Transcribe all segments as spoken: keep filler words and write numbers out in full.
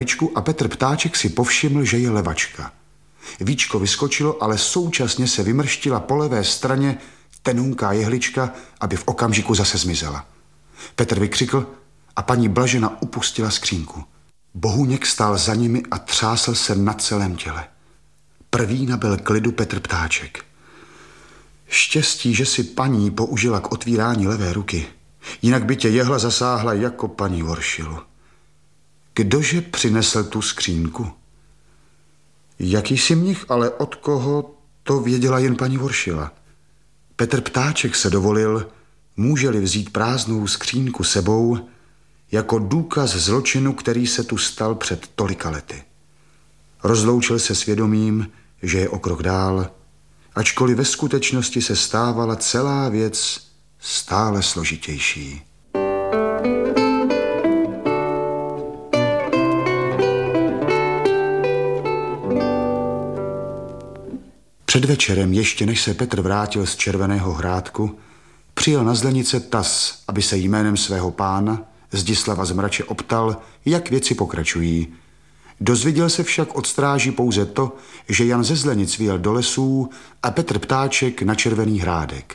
jehličku a Petr Ptáček si povšiml, že je levačka. Víčko vyskočilo, ale současně se vymrštila po levé straně tenunká jehlička, aby v okamžiku zase zmizela. Petr vykřikl a paní Blažena upustila skřínku. Bohuněk stál za nimi a třásl se na celém těle. Prvý nabyl klidu Petr Ptáček. Štěstí, že si paní použila k otvírání levé ruky. Jinak by tě jehla zasáhla jako paní Voršilu. Kdože přinesl tu skřínku? Jakýsi mnich, ale od koho, to věděla jen paní Voršila. Petr Ptáček se dovolil, může-li vzít prázdnou skřínku sebou, jako důkaz zločinu, který se tu stal před tolika lety. Rozloučil se svědomím, že je o krok dál, ačkoliv ve skutečnosti se stávala celá věc stále složitější. Před večerem, ještě než se Petr vrátil z Červeného Hrádku, přijel na Zlenice Tas, aby se jménem svého pána, Zdislava z Mrače, optal, jak věci pokračují. Dozvěděl se však od stráží pouze to, že Jan ze Zlenic vyjel do lesů a Petr Ptáček na Červený Hrádek.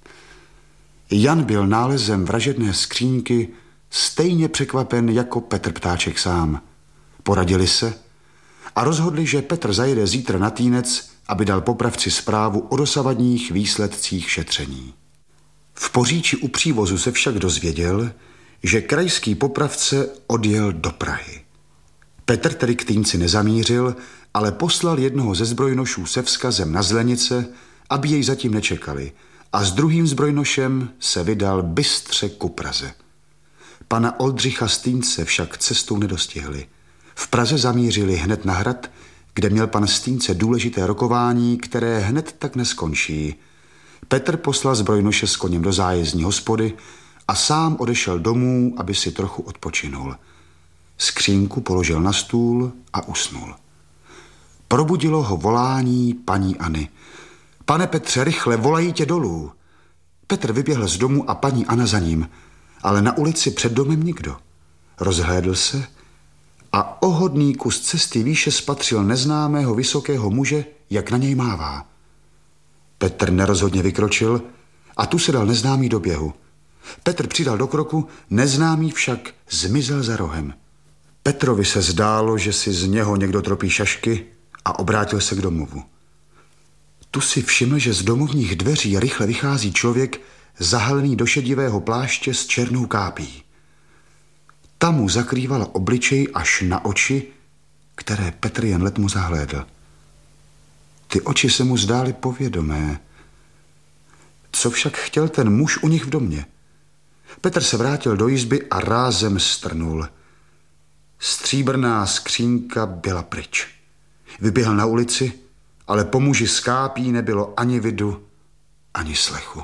Jan byl nálezem vražedné skřínky stejně překvapen jako Petr Ptáček sám. Poradili se a rozhodli, že Petr zajede zítra na Týnec, aby dal popravci zprávu o dosavadních výsledcích šetření. V Poříči u přívozu se však dozvěděl, že krajský popravce odjel do Prahy. Petr tedy k Týnci nezamířil, ale poslal jednoho ze zbrojnošů se vzkazem na Zlenice, aby jej zatím nečekali, a s druhým zbrojnošem se vydal bystře ku Praze. Pana Oldřicha z Týnce však cestou nedostihli. V Praze zamířili hned na hrad, kde měl pan z Týnce důležité rokování, které hned tak neskončí. Petr poslal zbrojnoše s koněm do zájezdní hospody a sám odešel domů, aby si trochu odpočinul. Skřínku položil na stůl a usnul. Probudilo ho volání paní Anny. Pane Petře, rychle, volají tě dolů. Petr vyběhl z domu a paní Anna za ním, ale na ulici před domem nikdo. Rozhlédl se a ohodný kus cesty výše spatřil neznámého vysokého muže, jak na něj mává. Petr nerozhodně vykročil a tu se dal neznámý do běhu. Petr přidal do kroku, neznámý však zmizel za rohem. Petrovi se zdálo, že si z něho někdo tropí šašky a obrátil se k domovu. Tu si všiml, že z domovních dveří rychle vychází člověk zahalený do šedivého pláště s černou kápí. Ta mu zakrývala obličej až na oči, které Petr jen letmo zahlédl. Ty oči se mu zdály povědomé. Co však chtěl ten muž u nich v domě? Petr se vrátil do izby a rázem strnul. Stříbrná skřínka byla pryč. Vyběhl na ulici, ale po muži z kápí nebylo ani vidu, ani slechu.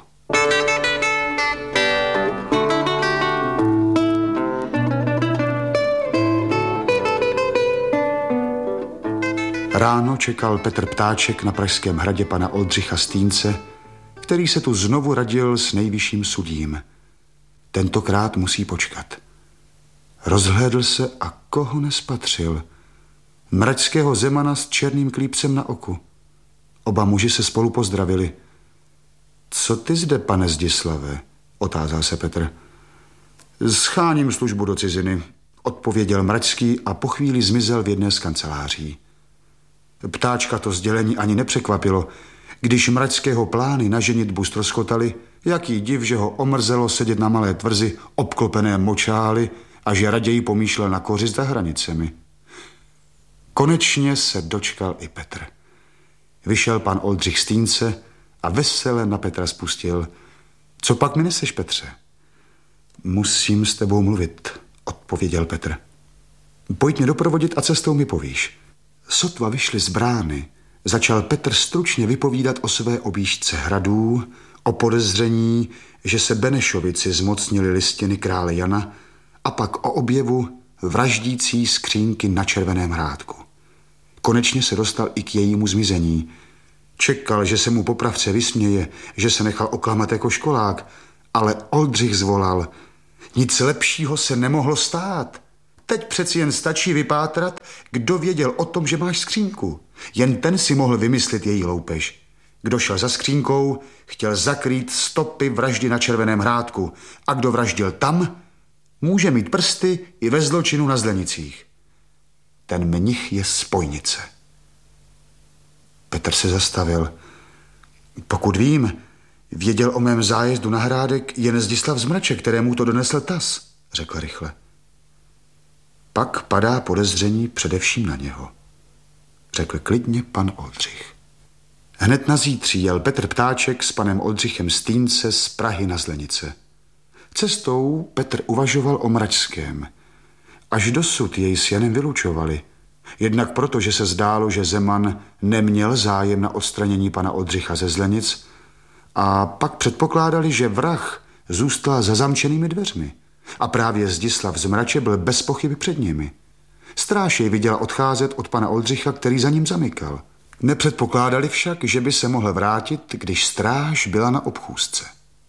Ráno čekal Petr Ptáček na Pražském hradě pana Oldřicha z Týnce, který se tu znovu radil s nejvyšším sudím. Tentokrát musí počkat. Rozhlédl se a koho nespatřil? Mračského zemana s černým klípcem na oku. Oba muži se spolu pozdravili. Co ty zde, pane Zdislave? Otázal se Petr. Scháním službu do ciziny, odpověděl Mračský a po chvíli zmizel v jedné z kanceláří. Ptáčka to sdělení ani nepřekvapilo. Když Mračského plány na ženitbu ztroskotaly, jaký div, že ho omrzelo sedět na malé tvrzi obklopené močály a že raději pomýšlel na kořist za hranicemi. Konečně se dočkal i Petr. Vyšel pan Oldřich z Týnce a vesele na Petra spustil. Co pak mi neseš, Petře? Musím s tebou mluvit, odpověděl Petr. Pojď mě doprovodit a cestou mi povíš. Sotva vyšli z brány, začal Petr stručně vypovídat o své objížďce hradů, o podezření, že se Benešovici zmocnili listiny krále Jana a pak o objevu vraždící skřínky na Červeném Hrádku. Konečně se dostal i k jejímu zmizení. Čekal, že se mu popravce vysměje, že se nechal oklamat jako školák, ale Oldřich zvolal. Nic lepšího se nemohlo stát. Teď přeci jen stačí vypátrat, kdo věděl o tom, že máš skřínku. Jen ten si mohl vymyslet její loupež. Kdo šel za skřínkou, chtěl zakrýt stopy vraždy na Červeném Hrádku. A kdo vraždil tam, může mít prsty i ve zločinu na Zlenicích. Ten mnich je spojnice. Petr se zastavil. Pokud vím, věděl o mém zájezdu na Hrádek jen Zdislav Zmraček, kterému to donesl tas, řekl rychle. Pak padá podezření především na něho, řekl klidně pan Oldřich. Hned na zítří jel Petr Ptáček s panem Oldřichem z Týnce z Prahy na Zlenice. Cestou Petr uvažoval o Mračském. Až dosud jej s Janem vylučovali. Jednak proto, že se zdálo, že Zeman neměl zájem na odstranění pana Oldřicha ze Zlenic, a pak předpokládali, že vrah zůstal za zamčenými dveřmi. A právě Zdislav Zmrače byl bez pochyby před nimi. Stráž jej viděla odcházet od pana Oldřicha, který za ním zamykal. Nepředpokládali však, že by se mohl vrátit, když stráž byla na obchůzce.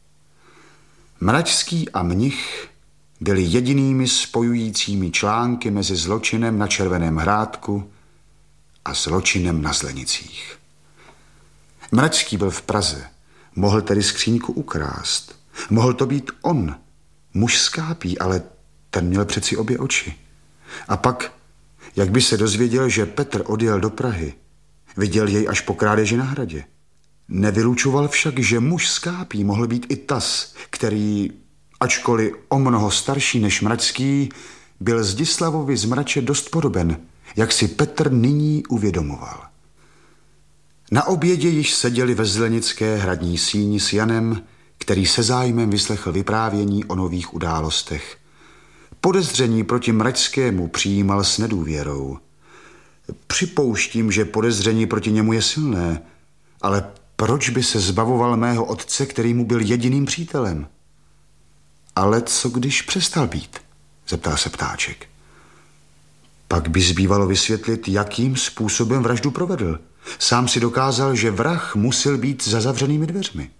Mračský a mnich byli jedinými spojujícími články mezi zločinem na Červeném Hrádku a zločinem na Zlenicích. Mračský byl v Praze, mohl tedy skříňku ukrást. Mohl to být on, muž z Kápí, ale ten měl přeci obě oči. A pak, jak by se dozvěděl, že Petr odjel do Prahy, viděl jej až po krádeži na hradě. Nevylučoval však, že muž z Kápí mohl být i tas, který, ačkoliv o mnoho starší než Mračský, byl Zdislavovi Zmrače dost podoben, jak si Petr nyní uvědomoval. Na obědě již seděli ve zlenické hradní síni s Janem, který se zájmem vyslechl vyprávění o nových událostech. Podezření proti Mračskému přijímal s nedůvěrou. Připouštím, že podezření proti němu je silné, ale proč by se zbavoval mého otce, který mu byl jediným přítelem? Ale co když přestal být? Zeptal se Ptáček. Pak by zbývalo vysvětlit, jakým způsobem vraždu provedl. Sám si dokázal, že vrah musel být za zavřenými dveřmi.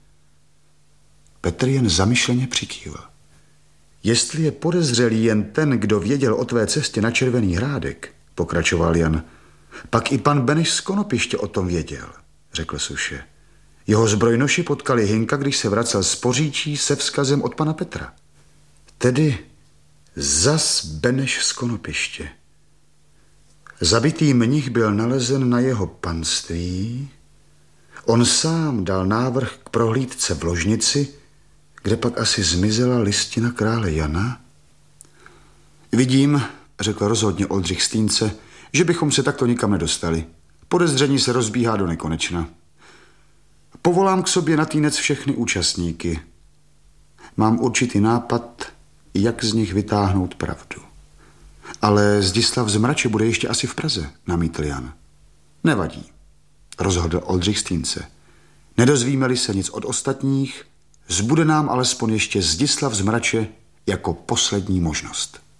Petr jen zamyšleně přikývl. Jestli je podezřelý jen ten, kdo věděl o tvé cestě na Červený Hrádek, pokračoval Jan, pak i pan Beneš z Konopiště o tom věděl, řekl Suše. Jeho zbrojnoši potkali Hynka, když se vracel z Poříčí se vzkazem od pana Petra. Tedy zas Beneš z Konopiště. Zabitý mnich byl nalezen na jeho panství. On sám dal návrh k prohlídce v ložnici, kde pak asi zmizela listina krále Jana. Vidím, řekl rozhodně Oldřich z Týnce, že bychom se takto nikam nedostali. Podezření se rozbíhá do nekonečna. Povolám k sobě na Týnec všechny účastníky. Mám určitý nápad, jak z nich vytáhnout pravdu. Ale Zdislav Zmrače bude ještě asi v Praze, namítl Jan. Nevadí, rozhodl Oldřich z Týnce. Nedozvíme-li se nic od ostatních, zbude nám alespoň ještě Zdislav Zmrače jako poslední možnost.